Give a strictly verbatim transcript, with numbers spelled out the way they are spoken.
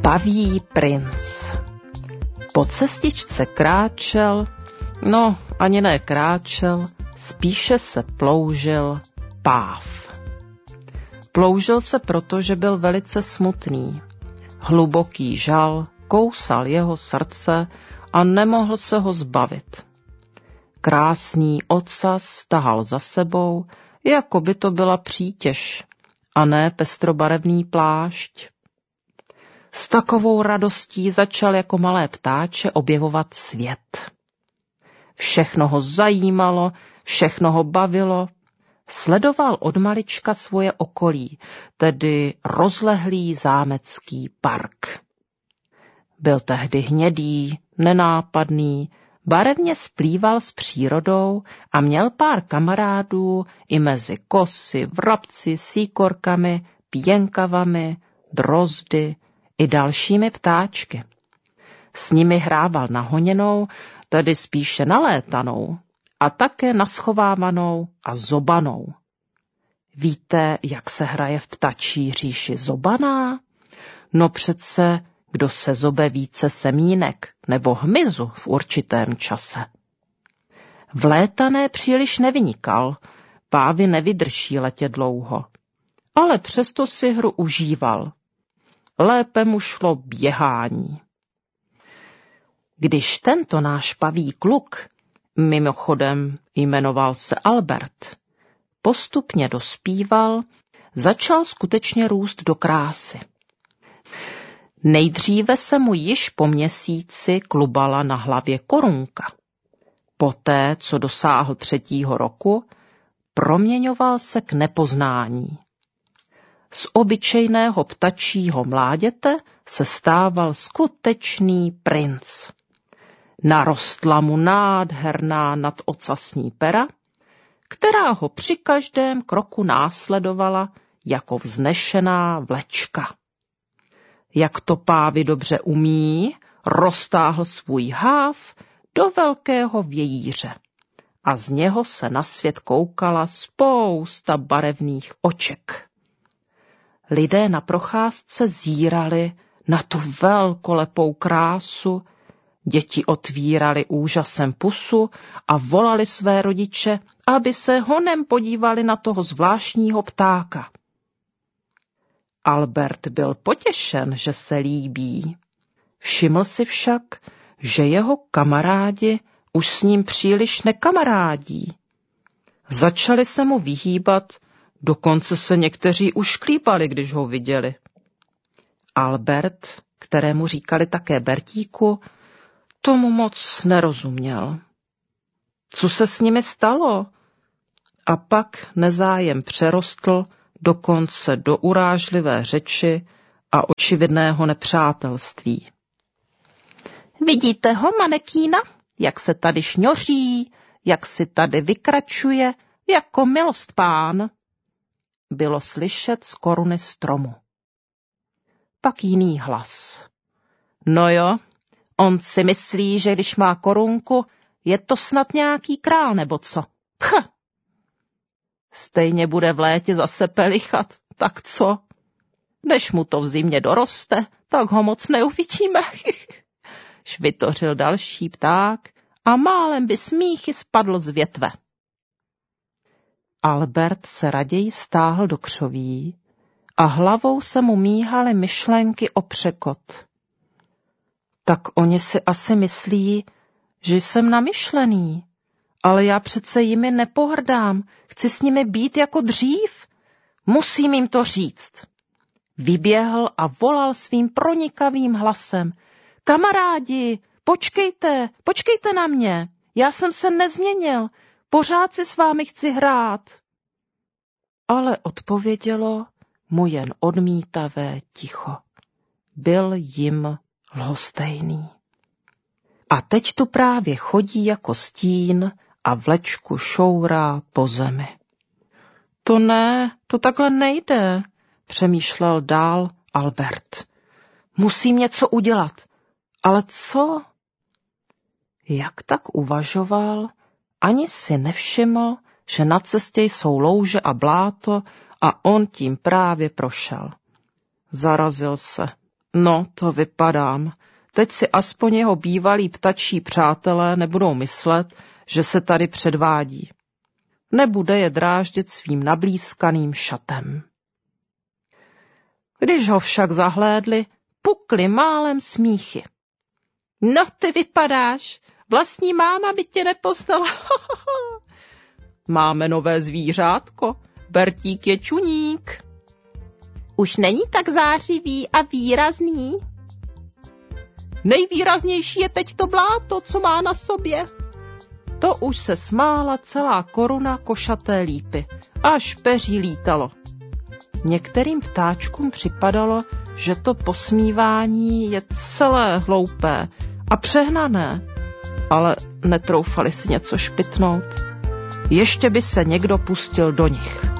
Paví princ. Po cestičce kráčel, no ani ne kráčel, spíše se ploužil páv. Ploužil se proto, že byl velice smutný. Hluboký žal kousal jeho srdce a nemohl se ho zbavit. Krásný ocas tahal za sebou, jako by to byla přítěž, a ne pestrobarevný plášť. S takovou radostí začal jako malé ptáče objevovat svět. Všechno ho zajímalo, všechno ho bavilo. Sledoval od malička svoje okolí, tedy rozlehlý zámecký park. Byl tehdy hnědý, nenápadný, barevně splýval s přírodou a měl pár kamarádů i mezi kosy, vrabci, síkorkami, pěnkavami, drozdy i dalšími ptáčky. S nimi hrával na honěnou, tedy spíše nalétanou, a také naschovávanou a zobanou. Víte, jak se hraje v ptačí říši zobaná? No přece, kdo se zobe více semínek nebo hmyzu v určitém čase. V létané příliš nevynikal, pávy nevydrží letě dlouho, ale přesto si hru užíval. Lépe mu šlo běhání. Když tento náš paví kluk, mimochodem jmenoval se Albert, postupně dospíval, začal skutečně růst do krásy. Nejdříve se mu již po měsíci klubala na hlavě korunka. Poté, co dosáhl třetího roku, proměňoval se k nepoznání. Z obyčejného ptačího mláděte se stával skutečný princ. Narostla mu nádherná nadocasní pera, která ho při každém kroku následovala jako vznešená vlečka. Jak to pávy dobře umí, roztáhl svůj háv do velkého vějíře a z něho se na svět koukala spousta barevných oček. Lidé na procházce zírali na tu velkolepou krásu, děti otvírali úžasem pusu a volali své rodiče, aby se honem podívali na toho zvláštního ptáka. Albert byl potěšen, že se líbí. Všiml si však, že jeho kamarádi už s ním příliš nekamarádí. Začali se mu vyhýbat, dokonce se někteří ušklípali, když ho viděli. Albert, kterému říkali také Bertíku, tomu moc nerozuměl. Co se s nimi stalo? A pak nezájem přerostl dokonce do urážlivé řeči a očividného nepřátelství. Vidíte ho, manekína, jak se tady šňoří, jak si tady vykračuje, jako milost pán, bylo slyšet z koruny stromu. Pak jiný hlas. No jo, on si myslí, že když má korunku, je to snad nějaký král nebo co? Pch! Stejně bude v létě zase pelichat, tak co? Než mu to v zimě doroste, tak ho moc neuvidíme. Švitořil další pták a málem by smíchy spadl z větve. Albert se raději stáhl do křoví a hlavou se mu míhaly myšlenky o překot. Tak oni si asi myslí, že jsem namyšlený, ale já přece jimi nepohrdám, chci s nimi být jako dřív. Musím jim to říct. Vyběhl a volal svým pronikavým hlasem. Kamarádi, počkejte, počkejte na mě, já jsem se nezměnil, pořád si s vámi chci hrát. Ale odpovědělo mu jen odmítavé ticho. Byl jim lhostejný. A teď tu právě chodí jako stín a vlečku šourá po zemi. To ne, to takhle nejde, přemýšlel dál Albert. Musím něco udělat. Ale co? Jak tak uvažoval, ani si nevšiml, že na cestě jsou louže a bláto a on tím právě prošel. Zarazil se. No, to vypadám. Teď si aspoň jeho bývalí ptačí přátelé nebudou myslet, že se tady předvádí. Nebude je dráždit svým nablízkaným šatem. Když ho však zahlédli, pukli málem smíchy. No ty vypadáš, vlastní máma by tě nepoznala. Máme nové zvířátko, Bertík je čuník. Už není tak zářivý a výrazný. Nejvýraznější je teď to bláto, co má na sobě. To už se smála celá koruna košaté lípy, až peří lítalo. Některým ptáčkům připadalo, že to posmívání je celé hloupé a přehnané, ale netroufali si něco špitnout. Ještě by se někdo pustil do nich.